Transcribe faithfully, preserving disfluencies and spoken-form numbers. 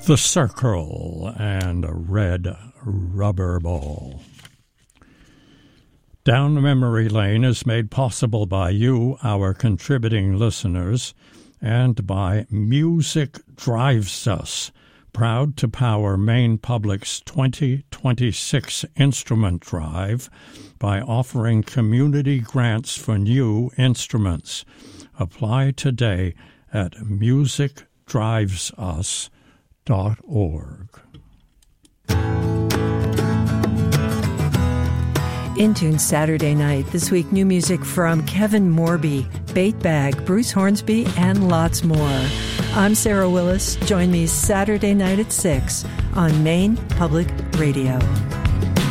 The Circle and a Red Rubber Ball. Down Memory Lane is made possible by you, our contributing listeners, and by Music Drives Us, proud to power Maine Public's twenty twenty-six Instrument Drive by offering community grants for new instruments. Apply today at music drives us dot org. Intune Saturday night. This week, new music from Kevin Morby, Bait Bag, Bruce Hornsby, and lots more. I'm Sarah Willis. Join me Saturday night at six on Maine Public Radio.